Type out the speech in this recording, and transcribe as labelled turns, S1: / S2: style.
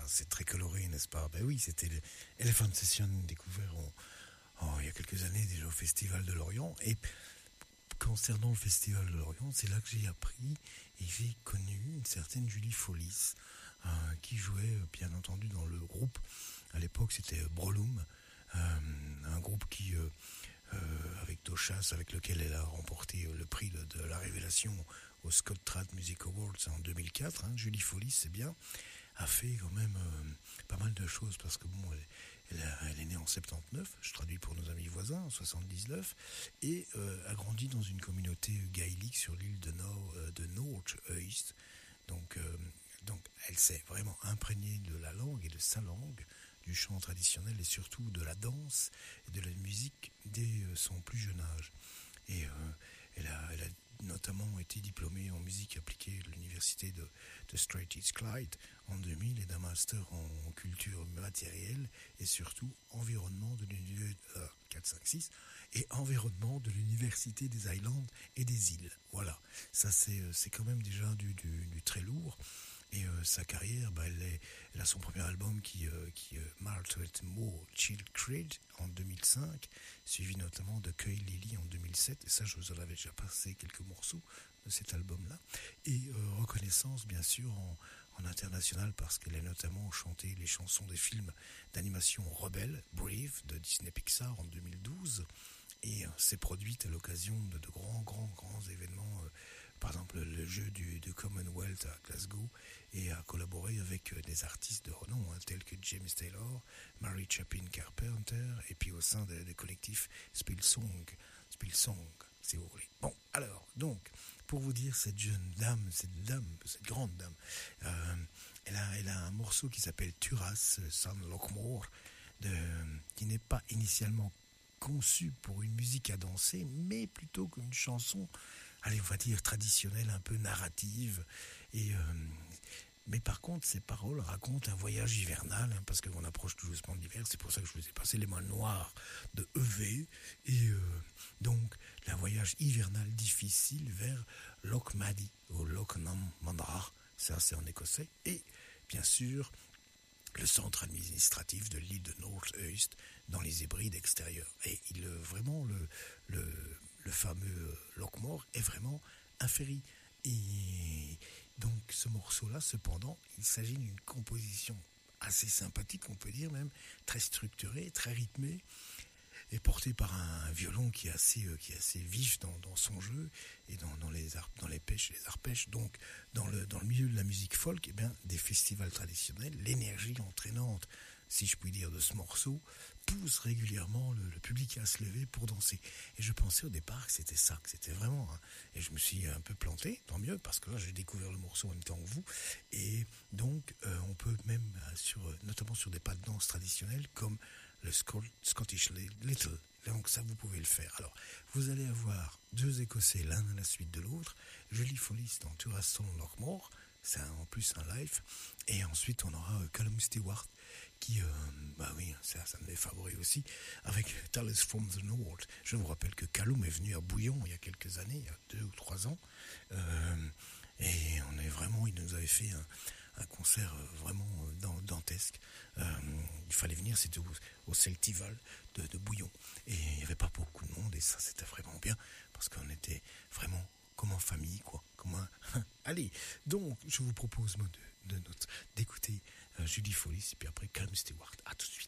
S1: c'est très coloré, n'est-ce pas? Ben oui, c'était Elephant Session découvert il y a quelques années déjà au Festival de Lorient. Et concernant le Festival de Lorient, c'est là que j'ai appris et j'ai connu une certaine Julie Follis qui jouait bien entendu dans le groupe. À l'époque, c'était Brolum, un groupe qui, avec Dochas, avec lequel elle a remporté le prix de la révélation au Scott Trad Music Awards en 2004. Julie Follis, c'est bien, a fait quand même pas mal de choses parce que bon, elle est née en 79, je traduis pour nos amis voisins, en 79, et a grandi dans une communauté gaélique sur l'île de Noordheust. Donc elle s'est vraiment imprégnée de la langue et de sa langue, du chant traditionnel et surtout de la danse et de la musique dès son plus jeune âge. Et elle a notamment été diplômée en musique appliquée de l'université de Strathclyde Clyde en 2000 et d'un master en culture matérielle et surtout environnement de environnement de l'université des Highlands et des îles. Voilà, ça c'est quand même déjà du très lourd. Et sa carrière, elle a son premier album qui Martlet Moor Chill Creed en 2005, suivi notamment de Cueil Lily en 2007, et ça je vous en avais déjà passé quelques morceaux de cet album-là, et reconnaissance bien sûr en international parce qu'elle a notamment chanté les chansons des films d'animation Rebelle, Brave de Disney Pixar en 2012, et s'est produite à l'occasion de grands événements, par exemple le jeu du Commonwealth à Glasgow, et a collaboré avec des artistes de renom tels que James Taylor, Mary Chapin Carpenter, et puis au sein des collectifs Spillsong, si vous voulez. Bon, alors, donc, pour vous dire, cette grande dame, elle a un morceau qui s'appelle Turas, San Lockmore, qui n'est pas initialement conçu pour une musique à danser, mais plutôt qu'une chanson, allez, on va dire traditionnelle, un peu narrative. Mais par contre, ces paroles racontent un voyage hivernal, parce qu'on approche tout doucement de l'hiver. C'est pour ça que je vous ai passé les mots noirs de EV. Et donc, un voyage hivernal difficile vers Lochmaddy, ou Lochnammandra, ça c'est en écossais. Et bien sûr, le centre administratif de l'île de Noordheust, dans les Hébrides extérieures. Et vraiment, le fameux Lochmore est vraiment un ferry. Et donc ce morceau-là, cependant, il s'agit d'une composition assez sympathique, on peut dire même, très structurée, très rythmée, et portée par un violon qui est assez vif dans son jeu, et dans les arpèges. Donc dans le milieu de la musique folk, eh bien, des festivals traditionnels, l'énergie entraînante, si je puis dire, de ce morceau pousse régulièrement le public à se lever pour danser. Et je pensais au départ que c'était ça, que c'était vraiment... Et je me suis un peu planté, tant mieux, parce que là j'ai découvert le morceau en même temps que vous. Et donc on peut même, notamment sur des pas de danse traditionnels, comme le Scottish Little. Donc ça, vous pouvez le faire. Alors, vous allez avoir deux Écossais l'un à la suite de l'autre. Julie Follis dans Turas Lochmore, c'est en plus un live. Et ensuite, on aura Callum Stewart qui, ça me fait favori aussi, avec Tales from the North. Je vous rappelle que Callum est venu à Bouillon il y a quelques années, il y a 2 ou 3 ans. Et il nous avait fait un concert vraiment dantesque. Il fallait venir, c'était au Celtival de Bouillon. Et il n'y avait pas beaucoup de monde, et ça, c'était vraiment bien, parce qu'on était vraiment comme en famille, quoi. Allez, donc, je vous propose d'écouter Julie Follis, et puis après Callum Stewart. À tout de suite.